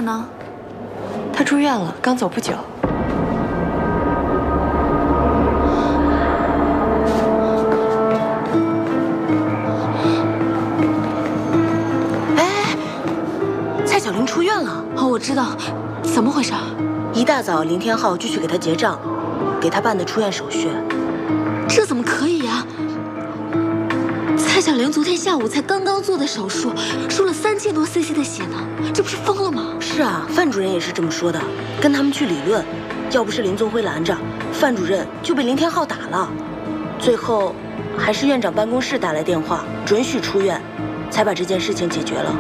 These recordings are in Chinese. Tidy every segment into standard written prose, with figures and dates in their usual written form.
呢？他住院了，刚走不久。 哎，蔡小玲出院了。 哦，我知道，怎么回事？ 一大早，林天浩就去给她结账，给她办的出院手续。 这怎么可以呀？蔡小玲昨天下午才刚刚做的手术，输了3000多 cc 的血呢，这不是疯了吗？ 是啊，范主任也是这么说的，跟他们去理论，要不是林宗辉拦着，范主任就被林天浩打了。最后，还是院长办公室打来电话，准许出院，才把这件事情解决了。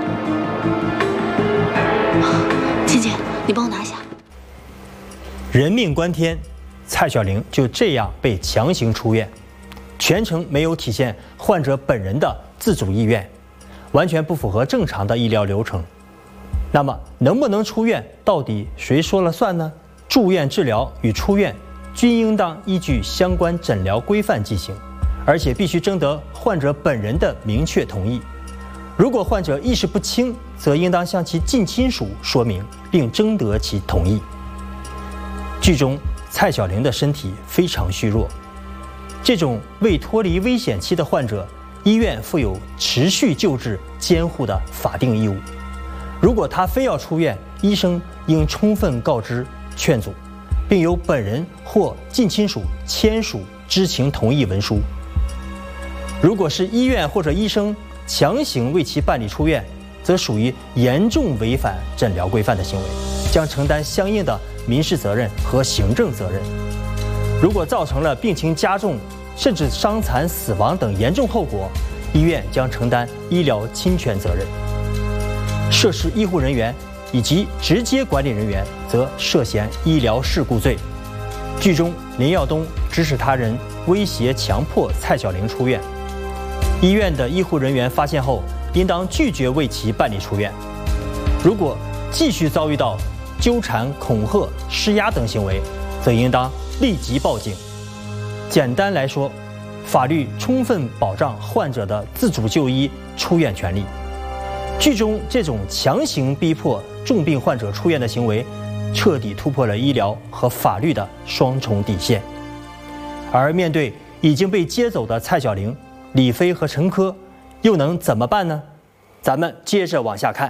倩倩，你帮我拿一下。 人命关天，蔡小玲就这样被强行出院。全程没有体现患者本人的自主意愿，完全不符合正常的医疗流程。那么，能不能出院，到底谁说了算呢？住院治疗与出院均应当依据相关诊疗规范进行，而且必须征得患者本人的明确同意。如果患者意识不清，则应当向其近亲属说明，并征得其同意。剧中蔡小玲的身体非常虚弱。这种未脱离危险期的患者，医院负有持续救治监护的法定义务。如果他非要出院，医生应充分告知劝阻，并由本人或近亲属签署知情同意文书。如果是医院或者医生强行为其办理出院，则属于严重违反诊疗规范的行为，将承担相应的民事责任和行政责任。如果造成了病情加重，甚至伤残、死亡等严重后果，医院将承担医疗侵权责任。涉事医护人员以及直接管理人员则涉嫌医疗事故罪。剧中林耀东指使他人威胁、强迫蔡小玲出院，医院的医护人员发现后，应当拒绝为其办理出院。如果继续遭遇到纠缠、恐吓、施压等行为，则应当立即报警。简单来说，法律充分保障患者的自主就医、出院权利。剧中这种强行逼迫重病患者出院的行为，彻底突破了医疗和法律的双重底线。而面对已经被接走的蔡小玲、李飞和陈珂，又能怎么办呢？咱们接着往下看。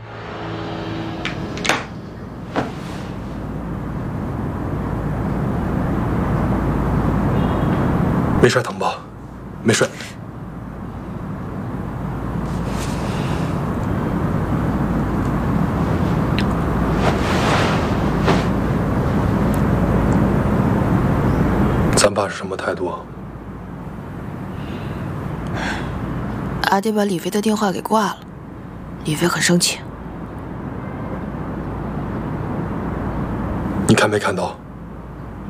没摔疼吧？没摔。咱爸是什么态度啊？ 阿爹把李飞的电话给挂了，李飞很生气。 你看没看到？